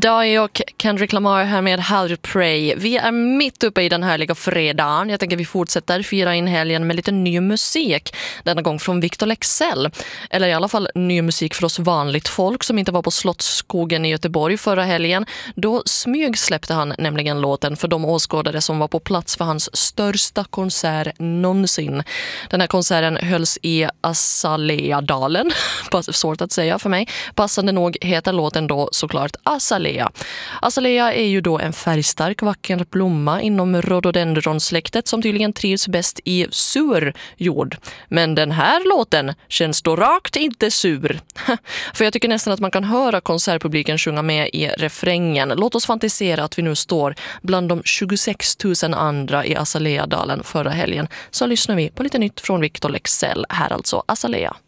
Dai och Kendrick Lamar här med How to Pray. Vi är mitt uppe i den härliga fredagen. Jag tänker vi fortsätter fira in helgen med lite ny musik. Denna gång från Victor Leksell. Eller i alla fall ny musik för oss vanligt folk som inte var på Slottsskogen i Göteborg förra helgen. Då släppte han nämligen låten för de åskådare som var på plats för hans största konsert någonsin. Den här konserten hölls i Azaleadalen. Svårt att säga för mig. Passande nog heter låten då såklart Azalea. Azalea är ju då en färgstark vacker blomma inom rhododendronsläktet som tydligen trivs bäst i sur jord. Men den här låten känns då rakt inte sur. För jag tycker nästan att man kan höra konsertpubliken sjunga med i refrängen. Låt oss fantisera att vi nu står bland de 26 000 andra i Azaleadalen förra helgen. Så lyssnar vi på lite nytt från Victor Leksell. Här alltså Azalea.